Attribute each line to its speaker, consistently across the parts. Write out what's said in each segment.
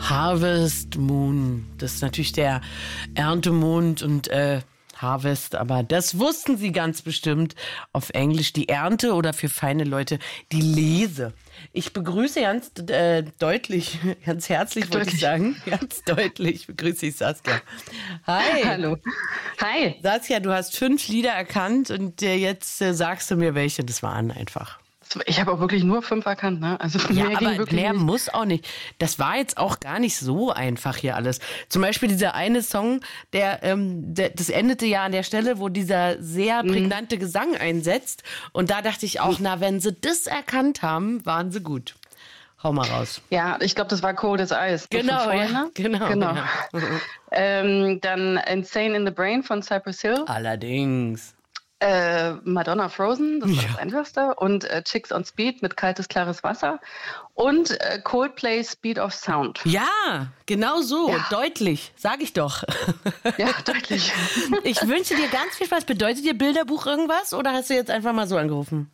Speaker 1: Harvest Moon. Das ist natürlich der Erntemond und Harvest, aber das wussten Sie ganz bestimmt auf Englisch. Die Ernte oder für feine Leute die Lese. Ich begrüße ganz deutlich, ganz herzlich wollte ich sagen, ganz deutlich begrüße ich Saskia. Hi.
Speaker 2: Hallo. Hi.
Speaker 1: Saskia, du hast 5 Lieder erkannt und jetzt sagst du mir, welche das waren einfach.
Speaker 2: Ich habe auch wirklich nur 5 erkannt, ne? Also
Speaker 1: ja,
Speaker 2: mehr
Speaker 1: aber
Speaker 2: ging wirklich
Speaker 1: mehr
Speaker 2: nicht.
Speaker 1: muss auch nicht. Das war jetzt auch gar nicht so einfach hier alles. Zum Beispiel dieser eine Song, das endete ja an der Stelle, wo dieser sehr prägnante Gesang einsetzt. Und da dachte ich auch, na, wenn sie das erkannt haben, waren sie gut. Hau mal raus.
Speaker 2: Ja, ich glaube, das war Cold as Ice.
Speaker 1: Genau,
Speaker 2: Von
Speaker 1: ja,
Speaker 2: vorne.
Speaker 1: genau. Ja.
Speaker 2: Dann Insane in the Brain von Cypress Hill.
Speaker 1: Allerdings.
Speaker 2: Madonna Frozen, das war das Einfachste. Und Chicks on Speed mit Kaltes, klares Wasser. Und Coldplay Speed of Sound.
Speaker 1: Ja, genau so.
Speaker 2: Ja.
Speaker 1: Deutlich, sag ich doch.
Speaker 2: Ja, deutlich.
Speaker 1: Ich wünsche dir ganz viel Spaß. Bedeutet dir Bilderbuch irgendwas oder hast du jetzt einfach mal so angerufen?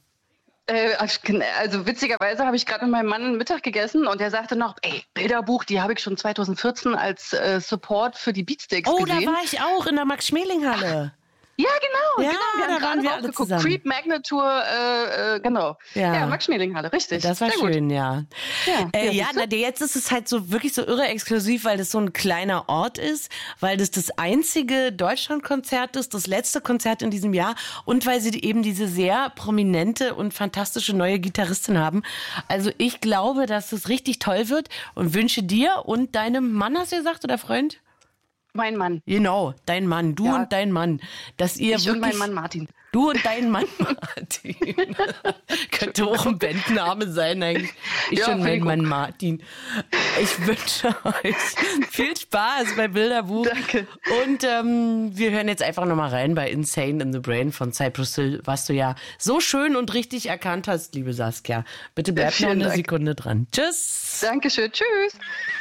Speaker 2: Also witzigerweise habe ich gerade mit meinem Mann Mittag gegessen und der sagte noch, Bilderbuch, die habe ich schon 2014 als Support für die Beatsticks gesehen.
Speaker 1: Da war ich auch in der Max-Schmeling-Halle.
Speaker 2: Ja, genau.
Speaker 1: Ja,
Speaker 2: Wir haben
Speaker 1: da waren wir
Speaker 2: gerade
Speaker 1: alle
Speaker 2: geguckt.
Speaker 1: zusammen.
Speaker 2: Creep Magnetur, genau.
Speaker 1: Ja.
Speaker 2: Ja, Max-Schmeling-Halle, richtig.
Speaker 1: Das war
Speaker 2: sehr
Speaker 1: schön,
Speaker 2: gut.
Speaker 1: ja. Jetzt ist es halt so wirklich so irre exklusiv, weil das so ein kleiner Ort ist, weil das einzige Deutschlandkonzert ist, das letzte Konzert in diesem Jahr und weil sie eben diese sehr prominente und fantastische neue Gitarristin haben. Also ich glaube, dass es richtig toll wird und wünsche dir und deinem Mann, hast du gesagt, oder Freund?
Speaker 2: Mein Mann.
Speaker 1: Genau, dein Mann, du und dein Mann, dass ihr
Speaker 2: Ich
Speaker 1: wirklich...
Speaker 2: und mein Mann Martin.
Speaker 1: Du und dein Mann Martin. Könnte auch ein Bandname sein eigentlich. Ich und mein Mann Martin. Ich wünsche euch viel Spaß bei Bilderbuch.
Speaker 2: Danke.
Speaker 1: Und wir hören jetzt einfach nochmal rein bei Insane in the Brain von Cypress Hill, was du ja so schön und richtig erkannt hast, liebe Saskia. Bitte bleib noch eine Sekunde dran. Tschüss.
Speaker 2: Dankeschön. Tschüss.